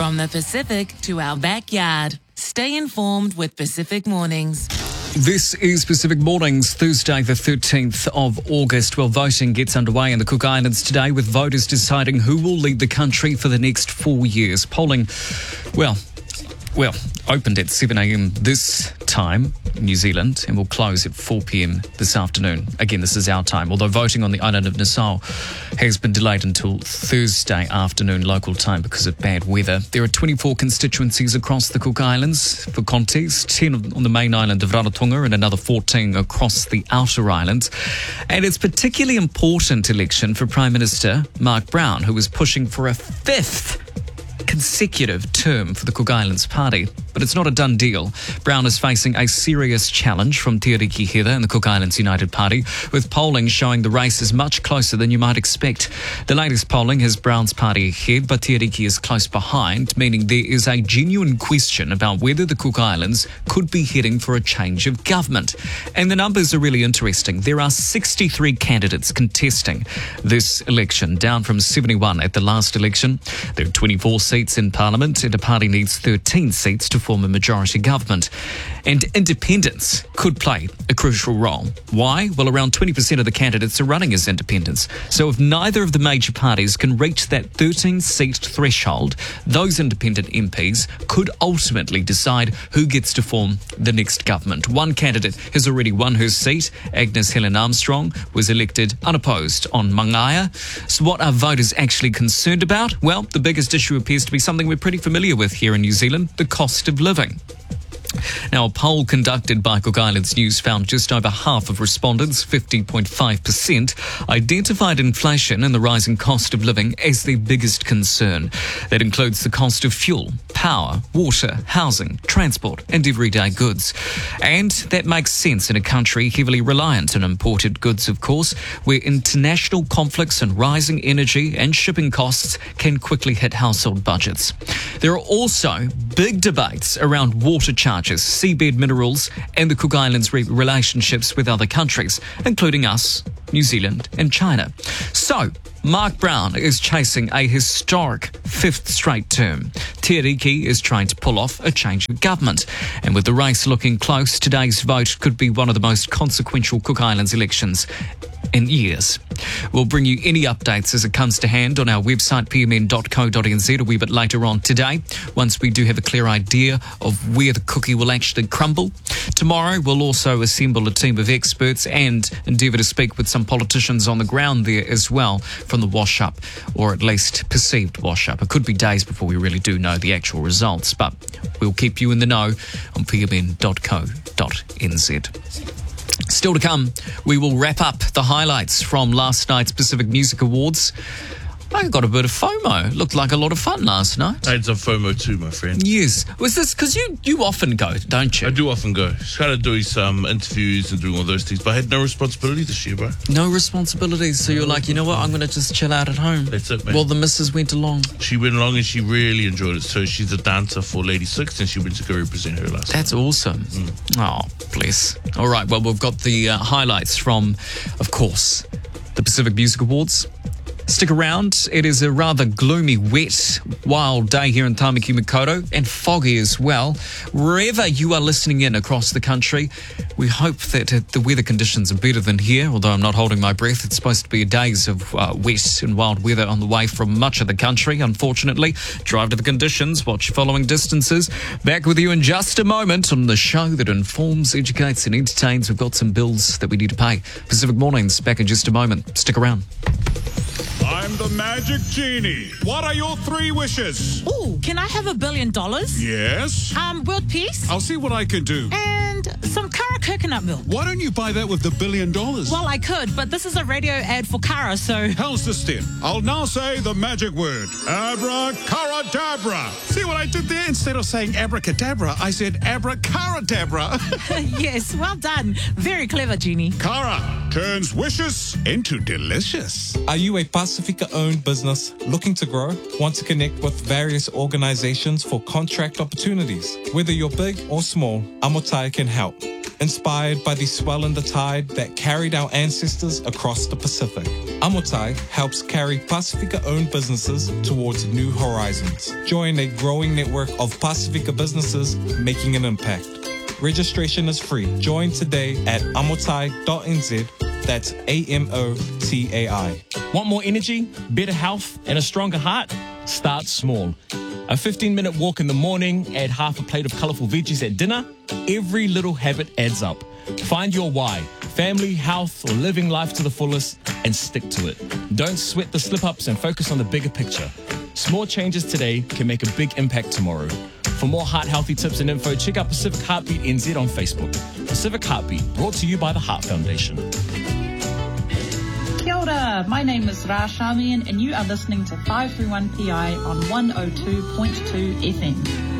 From the Pacific to our backyard. Stay informed with Pacific Mornings. This is Pacific Mornings, Thursday the 13th of August. Well, voting gets underway in the Cook Islands today with voters deciding who will lead the country for the next 4 years. Polling, well, opened at 7 a.m. this time in New Zealand and will close at 4 p.m. this afternoon. Again, this is our time, although voting on the island of Nassau has been delayed until Thursday afternoon local time because of bad weather. There are 24 constituencies across the Cook Islands. For context, 10 on the main island of Rarotonga and another 14 across the outer islands. And it's a particularly important election for Prime Minister Mark Brown, who is pushing for a fifth consecutive term for the Cook Islands Party. But it's not a done deal. Brown is facing a serious challenge from Te Ariki Heather and the Cook Islands United Party, with polling showing the race is much closer than you might expect. The latest polling has Brown's party ahead, but Te Ariki is close behind, meaning there is a genuine question about whether the Cook Islands could be heading for a change of government. And the numbers are really interesting. There are 63 candidates contesting this election, down from 71 at the last election. There are 24 seats in Parliament, and the party needs 13 seats to form a majority government. And independents could play a crucial role. Why? Well, around 20% of the candidates are running as independents. So if neither of the major parties can reach that 13-seat threshold, those independent MPs could ultimately decide who gets to form the next government. One candidate has already won her seat. Agnes Helen Armstrong was elected unopposed on Mangaia. So what are voters actually concerned about? Well, the biggest issue appears to be something we're pretty familiar with here in New Zealand, the cost of living. Now, a poll conducted by Cook Islands News found just over half of respondents, 50.5%, identified inflation and the rising cost of living as their biggest concern. That includes the cost of fuel, power, water, housing, transport and everyday goods. And that makes sense in a country heavily reliant on imported goods, of course, where international conflicts and rising energy and shipping costs can quickly hit household budgets. There are also big debates around water charges, seabed minerals and the Cook Islands' relationships with other countries, including us, New Zealand and China. So, Mark Brown is chasing a historic fifth straight term. Te Ariki is trying to pull off a change of government. And with the race looking close, today's vote could be one of the most consequential Cook Islands elections in years. We'll bring you any updates as it comes to hand on our website, pmn.co.nz, a wee bit later on today, once we do have a clear idea of where the cookie will actually crumble. Tomorrow, we'll also assemble a team of experts and endeavour to speak with some politicians on the ground there as well from the wash-up, or at least perceived wash-up. It could be days before we really do know the actual results, but we'll keep you in the know on pmn.co.nz. Still to come, we will wrap up the highlights from last night's Pacific Music Awards. I got a bit of FOMO. Looked like a lot of fun last night. I had some FOMO too, my friend. Yes. Was this because you often go, don't you? I do often go. Just kind of doing some interviews and doing all those things, but I had no responsibility this year, bro. No responsibilities. So you're like, you know what? I'm going to just chill out at home. That's it, man. Well, the missus went along. She went along and she really enjoyed it. So she's a dancer for Lady Six and she went to go represent her last night. That's awesome. Oh, bless. All right. Well, we've got the highlights from, of course, the Pacific Music Awards. Stick around. It is a rather gloomy, wet, wild day here in Tamaki Makaurau and foggy as well. Wherever you are listening in across the country, we hope that the weather conditions are better than here, although I'm not holding my breath. It's supposed to be days of wet and wild weather on the way from much of the country, unfortunately. Drive to the conditions, watch your following distances. Back with you in just a moment on the show that informs, educates and entertains. We've got some bills that we need to pay. Pacific Mornings, back in just a moment. Stick around. I'm the Magic Genie. What are your 3 wishes? Ooh, can I have $1 billion? Yes? World peace? I'll see what I can do. And some Kara coconut milk. Why don't you buy that with the $1 billion? Well, I could, but this is a radio ad for Kara, so... How's this then? I'll now say the magic word. Abracadabra. See what I did there? Instead of saying abracadabra, I said abracadabra. Yes, well done. Very clever, Genie. Kara turns wishes into delicious. Are you a Pacifica-owned business looking to grow? Want to connect with various organizations for contract opportunities? Whether you're big or small, Amotai can help. inspired by the swell in the tide that carried our ancestors across the Pacific. Amotai helps carry Pasifika-owned businesses towards new horizons. Join a growing network of Pasifika businesses making an impact. Registration is free. Join today at amotai.nz. That's AMOTAI. Want more energy, better health, and a stronger heart? Start small. A 15-minute walk in the morning, add half a plate of colourful veggies at dinner. Every little habit adds up. Find your why, family, health, or living life to the fullest, and stick to it. Don't sweat the slip-ups and focus on the bigger picture. Small changes today can make a big impact tomorrow. For more heart-healthy tips and info, check out Pacific Heartbeat NZ on Facebook. Pacific Heartbeat, brought to you by the Heart Foundation. Kia ora, my name is Ra Shamian and you are listening to 531 PI on 102.2 FM.